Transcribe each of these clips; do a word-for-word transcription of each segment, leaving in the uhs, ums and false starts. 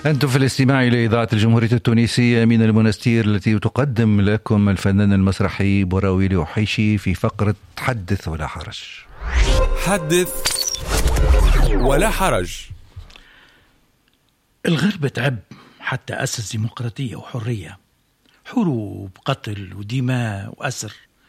أنتم في الاستماع إلى إذاعة الجمهورية التونسية من المنستير، التي تقدم لكم الفنان المسرحي بوراويلي وحيشي في فقرة حدث ولا حرج. حدث ولا حرج. الغرب تعب حتى أسس ديمقراطية وحرية، حروب، قتل ودماء وأسر،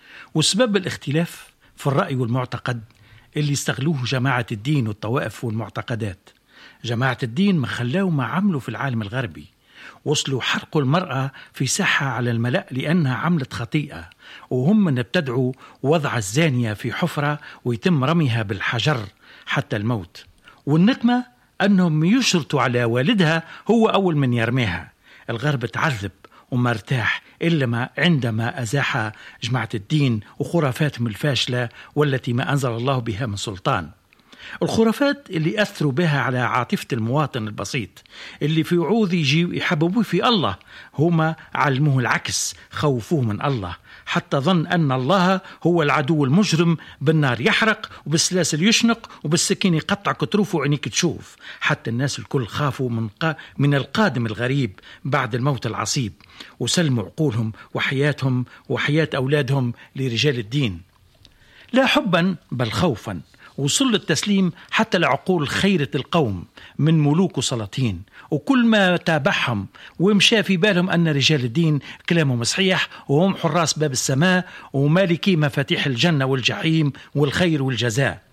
وسبب الاختلاف في الرأي والمعتقد اللي استغلوه جماعة الدين والطوائف والمعتقدات. جماعة الدين ما خلاوا ما عملوا في العالم الغربي، وصلوا حرقوا المرأة في ساحة على الملأ لأنها عملت خطيئة، وهم من ابتدعوا وضع الزانية في حفرة ويتم رميها بالحجر حتى الموت، والنقمة أنهم يشرطوا على والدها هو أول من يرميها. الغرب تعذب وما ارتاح إلا ما عندما أزاح جماعة الدين وخرافاتهم الفاشلة والتي ما أنزل الله بها من سلطان. الخرافات اللي أثروا بها على عاطفة المواطن البسيط اللي في عوض يجي يحببوه في الله، هما علموه العكس، خوفوه من الله حتى ظن أن الله هو العدو المجرم، بالنار يحرق وبالسلاسل يشنق وبالسكين يقطع كتروفه وعينيك تشوف. حتى الناس الكل خافوا من, قا من القادم الغريب بعد الموت العصيب، وسلموا عقولهم وحياتهم وحياة أولادهم لرجال الدين، لا حبا بل خوفا. وصل التسليم حتى لعقول خيرة القوم من ملوك وسلاطين، وكل ما تابعهم ومشى في بالهم أن رجال الدين كلامهم صحيح وهم حراس باب السماء ومالكي مفاتيح الجنة والجحيم والخير والجزاء.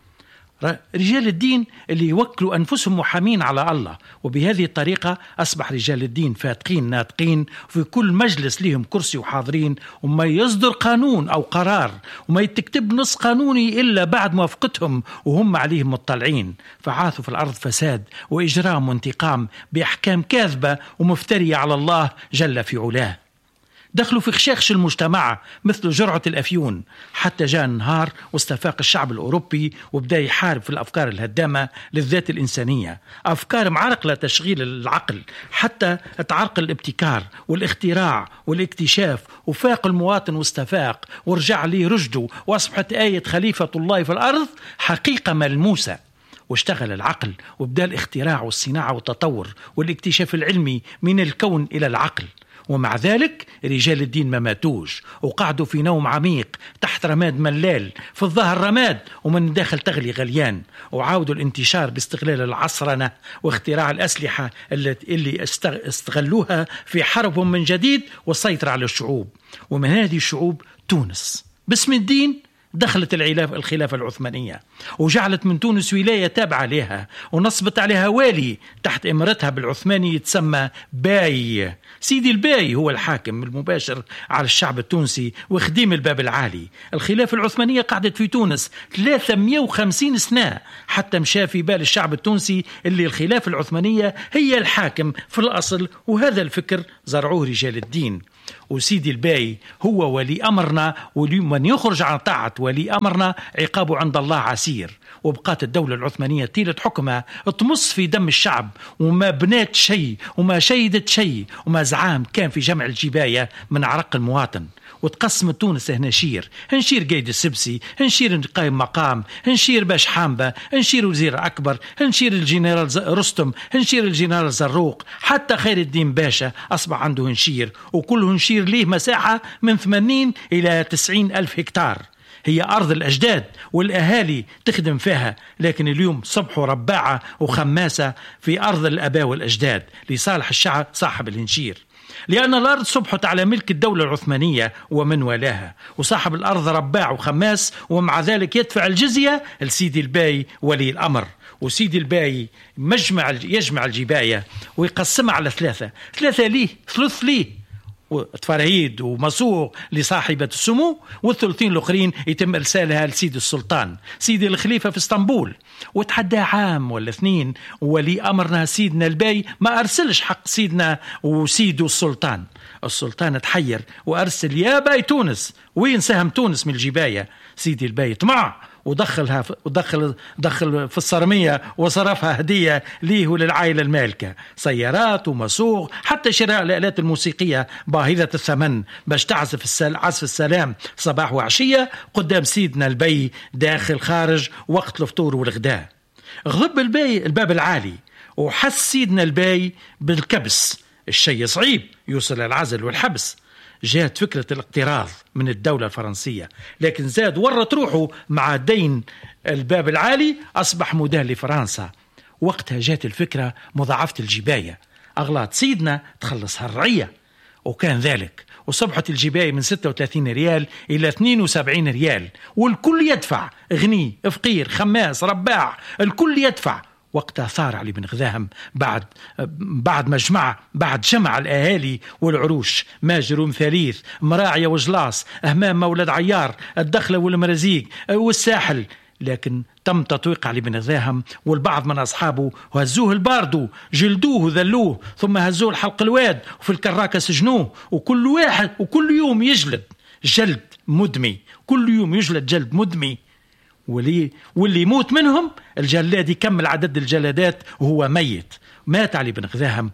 رجال الدين اللي يوكلوا أنفسهم محامين على الله، وبهذه الطريقة أصبح رجال الدين فاتقين ناطقين، وفي كل مجلس لهم كرسي وحاضرين، وما يصدر قانون أو قرار وما يتكتب نص قانوني إلا بعد موافقتهم وهم عليهم مطلعين. فعاثوا في الأرض فساد وإجرام وانتقام بأحكام كاذبة ومفترية على الله جل في علاه. دخلوا في خشاخش المجتمع مثل جرعة الأفيون، حتى جاء النهار واستفاق الشعب الأوروبي وبدأ يحارب في الأفكار الهدامة للذات الإنسانية، أفكار معرقلة تشغيل العقل حتى تعرقل الابتكار والاختراع والاكتشاف، وفاق المواطن واستفاق ورجع ليه رشده، وأصبحت آية خليفة الله في الأرض حقيقة ملموسة. واشتغل العقل وبدأ الاختراع والصناعة والتطور والاكتشاف العلمي من الكون إلى العقل. ومع ذلك رجال الدين ما ماتوش وقعدوا في نوم عميق تحت رماد ملال، في الظهر رماد ومن داخل تغلي غليان، وعاودوا الانتشار باستغلال العصرنة واختراع الأسلحة اللي استغلوها في حربهم من جديد والسيطرة على الشعوب. ومن هذه الشعوب تونس باسم الدين دخلت الخلافة العثمانية وجعلت من تونس ولاية تابعة لها، ونصبت عليها والي تحت إمارتها بالعثماني يتسمى باي. سيدي الباي هو الحاكم المباشر على الشعب التونسي وخديم الباب العالي. الخلافة العثمانية قعدت في تونس ثلاثمئة وخمسين سنة حتى مشى في بال الشعب التونسي اللي الخلافة العثمانية هي الحاكم في الأصل، وهذا الفكر زرعوه رجال الدين. وسيدي الباي هو ولي أمرنا، ومن يخرج عن طاعة ولي أمرنا عقابه عند الله عسير. وبقات الدولة العثمانية طيلة حكمها تمص في دم الشعب، وما بنات شيء وما شيدت شيء وما زعام كان في جمع الجباية من عرق المواطن. وتقسمت تونس هنشير هنشير قايد السبسي، هنشير قايم مقام، هنشير باش حامبة، هنشير وزير أكبر، هنشير الجنرال رستم، هنشير الجنرال زروق، حتى خير الدين باشا أصبح عنده هنشير، وكل هنشير ليه مساحة من ثمانين إلى تسعين ألف هكتار. هي أرض الأجداد والأهالي تخدم فيها، لكن اليوم صبحوا رباعة وخماسة في أرض الأباء والأجداد لصالح الشعب صاحب الهنشير، لأن الأرض صبحت على ملك الدولة العثمانية ومن والاها، وصاحب الأرض رباع وخماس، ومع ذلك يدفع الجزية لسيدي الباي ولي الأمر. وسيدي الباي مجمع يجمع الجباية ويقسمها على ثلاثة، ثلاثة ليه، ثلث ليه تفرهيد ومسوغ لصاحبة السمو، والثلثين الأخرين يتم إرسالها لسيد السلطان سيدي الخليفة في اسطنبول. وتحدى عام ولا اثنين ولي أمرنا سيدنا الباي ما أرسلش حق سيدنا وسيده السلطان. السلطان تحير وأرسل يا باي تونس، وين سهم تونس من الجباية؟ سيدي الباي طمع ودخلها ودخل دخل في الصرمية وصرفها هدية ليه وللعائلة المالكة، سيارات ومسوغ، حتى شراء الآلات الموسيقية باهظة الثمن باش تعزف السل... عزف السلام صباح وعشية قدام سيدنا البي داخل خارج وقت الفطور والغداء. غضب البي الباب العالي وحس سيدنا الباي بالكبس، الشيء صعيب يوصل العزل والحبس. جاءت فكرة الاقتراض من الدولة الفرنسية، لكن زاد ورط روحه مع دين الباب العالي، أصبح مدان لفرنسا. وقتها جاءت الفكرة مضاعفة الجباية، أغلاط سيدنا تخلصها الرعية، وكان ذلك، وصبحت الجباية من ستة وثلاثين ريال إلى اثنين وسبعين ريال، والكل يدفع، غني فقير خماس رباع الكل يدفع. وقتها ثار علي بن غذاهم بعد بعد مجمع بعد جمع الأهالي والعروش، ماجر ومثاليث، مراعية وجلاص، أهمام مولد عيار، الدخلة والمرازيق والساحل. لكن تم تطويق علي بن غذاهم والبعض من أصحابه، وهزوه الباردو، جلدوه وذلوه، ثم هزوه الحلق الواد، وفي الكراكة سجنوه، وكل واحد وكل يوم يجلد جلد مدمي، كل يوم يجلد جلد مدمي. واللي, واللي يموت منهم الجلاد يكمل عدد الجلدات وهو ميت. مات علي بن غذاهم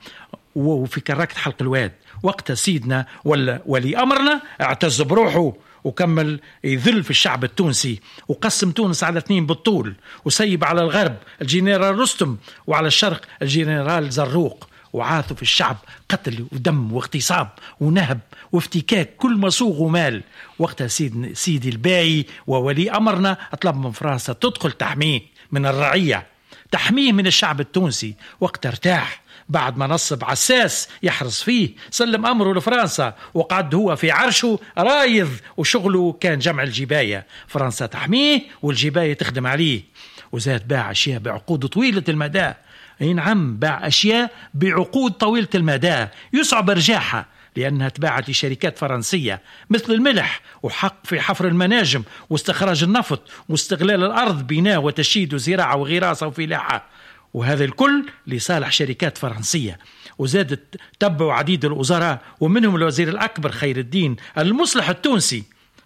وفي كراكة حلق الواد. وقت سيدنا ولا ولي أمرنا اعتز بروحه وكمل يذل في الشعب التونسي، وقسم تونس على اثنين بالطول، وسيب على الغرب الجنرال رستم وعلى الشرق الجنرال زروق، وعاثوا في الشعب قتل ودم واغتصاب ونهب وافتكاك كل مصوغ ومال. وقتها سيد سيدي الباي وولي أمرنا طلب من فرنسا تدخل تحميه من الرعية، تحميه من الشعب التونسي. وقت ارتاح بعد ما نصب عساس يحرص فيه، سلم أمره لفرنسا، وقعد هو في عرشه رايض، وشغله كان جمع الجباية. فرنسا تحميه والجباية تخدم عليه. وزاد باع أشياء بعقود طويلة المدى، أي نعم باع أشياء بعقود طويلة المدى يصعب إرجاعها، لأنها تباعت لشركات فرنسية، مثل الملح وحق في حفر المناجم واستخراج النفط واستغلال الأرض، بناء وتشييد وزراعة وغراسة وفلاحة، وهذا الكل لصالح شركات فرنسية. وزادت تبعوا عديد الوزراء، ومنهم الوزير الأكبر خير الدين المصلح التونسي.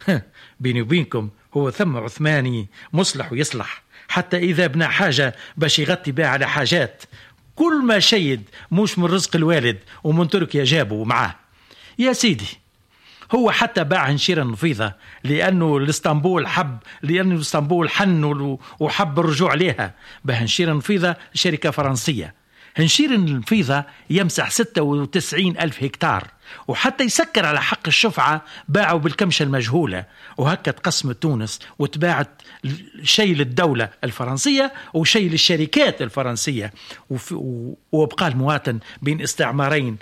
بيني وبينكم هو ثم عثماني مصلح ويصلح، حتى إذا بنا حاجة باش يغطي بها على حاجات، كل ما شيد مش من رزق الوالد ومن تركيا جابوا معاه. يا سيدي هو حتى باع هنشير النفيضة، لأنه الاسطنبول حب لأنه الاسطنبول حن وحب الرجوع لها. بهنشير النفيضة شركة فرنسية. هنشير النفيضة يمسح ستة وتسعين ألف هكتار، وحتى يسكر على حق الشفعة باعوا بالكمشة المجهولة. وهكا تقسم تونس وتباعت شيء للدولة الفرنسية وشيء للشركات الفرنسية، وابقى المواطن بين استعمارين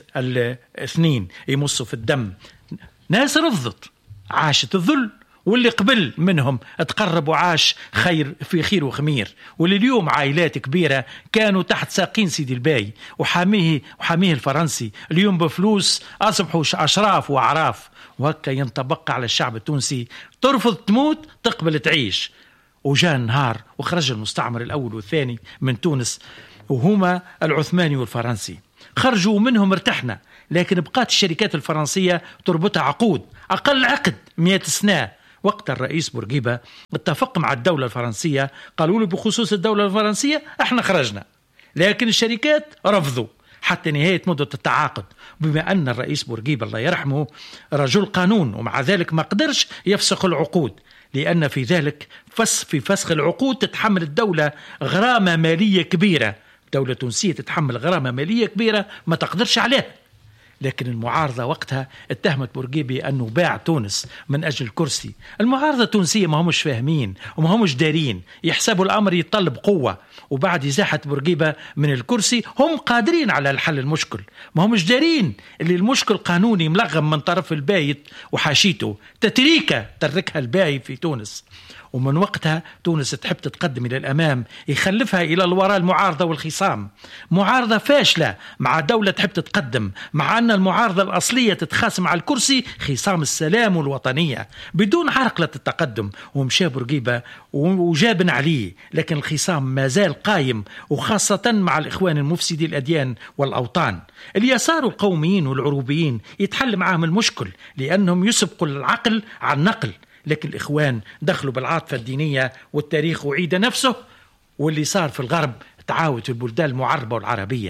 الاثنين يمصوا في الدم. ناس رفضت عاشت الذل، واللي قبل منهم تقرب وعاش خير في خير وخمير. واللي اليوم عائلات كبيرة كانوا تحت ساقين سيدي الباي وحاميه وحاميه الفرنسي، اليوم بفلوس أصبحوا أشراف وأعراف. وهكا ينطبق على الشعب التونسي، ترفض تموت تقبل تعيش. وجاء النهار وخرج المستعمر الأول والثاني من تونس، وهما العثماني والفرنسي، خرجوا منهم ارتحنا. لكن بقات الشركات الفرنسية تربطها عقود، أقل عقد مئة سنة. وقت الرئيس بورقيبة اتفق مع الدولة الفرنسية، قالوا له بخصوص الدولة الفرنسية احنا خرجنا، لكن الشركات رفضوا حتى نهاية مدة التعاقد. بما أن الرئيس بورقيبة الله يرحمه رجل قانون، ومع ذلك ما قدرش يفسخ العقود، لأن في ذلك فس في فسخ العقود تتحمل الدولة غرامة مالية كبيرة. دولة تونسية تتحمل غرامة مالية كبيرة ما تقدرش عليها. لكن المعارضة وقتها اتهمت بورقيبة أنه باع تونس من أجل الكرسي. المعارضة التونسية ما همش فاهمين وما همش دارين، يحسبوا الأمر يطلب قوة، وبعد إزاحة بورقيبة من الكرسي هم قادرين على الحل المشكل. ما همش دارين اللي المشكل قانوني ملغم من طرف البايت وحاشيته، تتريكة تركها الباي في تونس. ومن وقتها تونس تحب تتقدم إلى الأمام، يخلفها إلى الوراء المعارضة والخصام. معارضة فاشلة مع دولة تحب تتقدم، مع أن المعارضة الأصلية تتخاصم على الكرسي، خصام السلام والوطنية بدون عرقلة التقدم. ومشى بورقيبة وجابن عليه، لكن الخصام ما زال قايم، وخاصة مع الإخوان المفسدي الأديان والأوطان. اليسار والقوميين والعروبيين يتحل معهم المشكل، لأنهم يسبقوا العقل عن النقل. لكن الإخوان دخلوا بالعاطفة الدينية والتاريخ وعيد نفسه، واللي صار في الغرب تعاود في البلدان المعربة والعربية.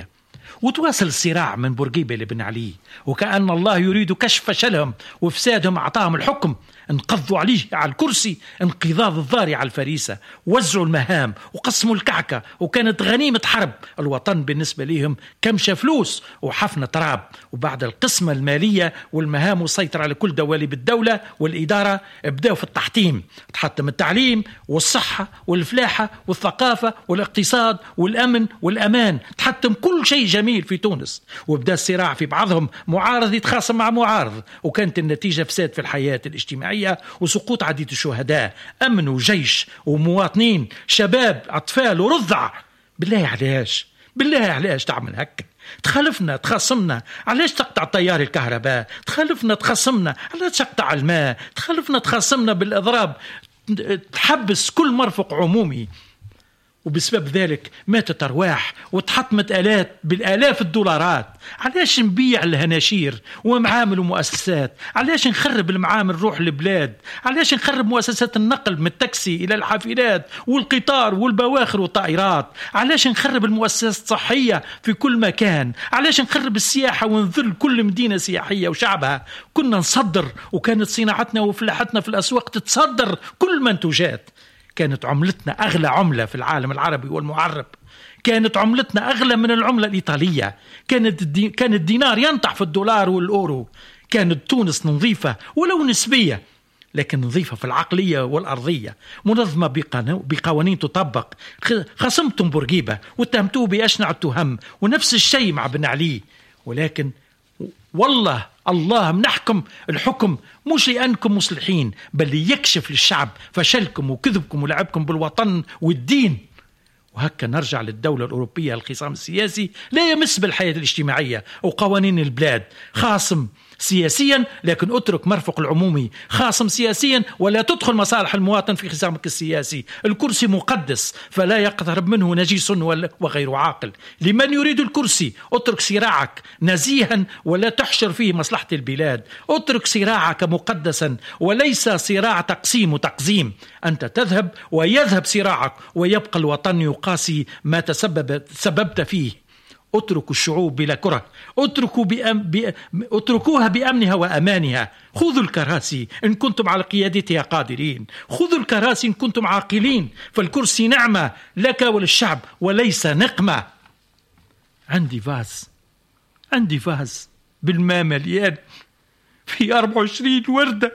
وتواصل الصراع من بورقيبة لبن علي، وكأن الله يريد كشف فشلهم وفسادهم. أعطاهم الحكم، انقضوا عليه على الكرسي انقضاض الضاري على الفريسة، وزعوا المهام وقسموا الكعكة، وكانت غنيمة حرب. الوطن بالنسبة لهم كمشة فلوس وحفنة تراب. وبعد القسمة المالية والمهام والسيطرة على كل دواليب الدولة والإدارة، ابدأوا في التحطيم. تحطم التعليم والصحة والفلاحة والثقافة والاقتصاد والأمن والأمان، تحطم كل شيء جميل في تونس. وابدأ الصراع في بعضهم، معارض يتخاصم مع معارض، وكانت النتيجة فساد في الحياة الاجتماعية وسقوط عديد الشهداء، أمن وجيش ومواطنين، شباب أطفال ورضع. بالله علاش بالله علاش تعمل هكا؟ تخالفنا تخاصمنا، علاش تقطع تيار الكهرباء؟ تخالفنا تخاصمنا، علاش تقطع الماء؟ تخالفنا تخاصمنا بالإضراب، تحبس كل مرفق عمومي. وبسبب ذلك ماتت أرواح وتحطمت آلات بالآلاف الدولارات. علاش نبيع الهناشير ومعامل ومؤسسات؟ علاش نخرب المعامل نروح للبلاد؟ علاش نخرب مؤسسات النقل من التاكسي إلى الحافلات والقطار والبواخر والطائرات؟ علاش نخرب المؤسسات الصحية في كل مكان؟ علاش نخرب السياحة ونذل كل مدينة سياحية وشعبها؟ كنا نصدر، وكانت صناعتنا وفلاحتنا في الأسواق تتصدر كل منتوجات. كانت عملتنا أغلى عملة في العالم العربي والمعرب، كانت عملتنا أغلى من العملة الإيطالية، كانت الدي... كان الدينار ينطح في الدولار والأورو. كانت تونس نظيفة ولو نسبية، لكن نظيفة في العقلية والأرضية، منظمة بقانو... بقوانين تطبق. خصمتم بورقيبة واتهمتوه بأشنع التهم، ونفس الشيء مع بن علي. ولكن والله الله منحكم الحكم مش لأنكم مصلحين، بل ليكشف للشعب فشلكم وكذبكم ولعبكم بالوطن والدين. وهكا نرجع للدولة الأوروبية. الخصام السياسي لا يمس بالحياة الاجتماعية وقوانين البلاد. خاصم سياسيا لكن اترك مرفق العمومي، خاصم سياسيا ولا تدخل مصالح المواطن في خصامك السياسي. الكرسي مقدس فلا يقترب منه نجيس وغير عاقل. لمن يريد الكرسي اترك صراعك نزيها ولا تحشر فيه مصلحة البلاد. اترك صراعك مقدسا وليس صراع تقسيم وتقزيم. أنت تذهب ويذهب صراعك ويبقى الوطن يقاسي ما تسبب سببت فيه. اتركوا الشعوب بلا كره، اتركوا بأم... ب... اتركوها بأمنها وأمانها. خذوا الكراسي إن كنتم على قيادتها قادرين، خذوا الكراسي إن كنتم عاقلين، فالكرسي نعمة لك وللشعب وليس نقمة. عندي فاز عندي فاز بالماء مليان في أربعة وعشرين وردة،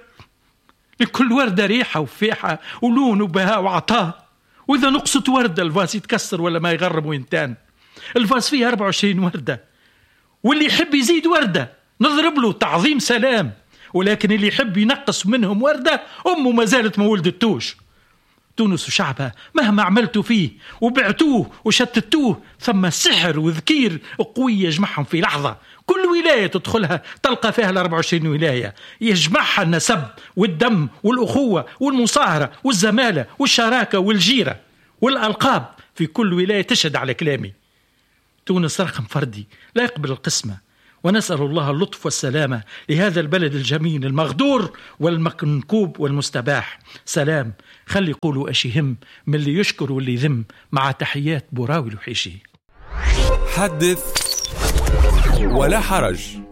لكل وردة ريحة وفيحة ولون وبهاء وعطاء. وإذا نقصت وردة الفاز يتكسر ولا ما يغرب وينتان. الفاس فيه أربعة وعشرين وردة، واللي يحب يزيد وردة نضرب له تعظيم سلام، ولكن اللي يحب ينقص منهم وردة أمه ما زالت ما ولدتوش. تونس وشعبها مهما عملتوا فيه وبعتوه وشتتوه، ثم سحر وذكير قوي يجمعهم في لحظة. كل ولاية تدخلها تلقى فيها الأربع وعشرين ولاية يجمعها النسب والدم والأخوة والمصاهرة والزمالة والشراكة والجيرة والألقاب. في كل ولاية تشهد على كلامي. تونس رقم فردي لا يقبل القسمة، ونسأل الله اللطف والسلامة لهذا البلد الجميل المغدور والمكنكوب والمستباح. سلام، خلي يقولوا أشيهم من اللي يشكر واللي يذم. مع تحيات بوراوي الوحيشي. حدث ولا حرج.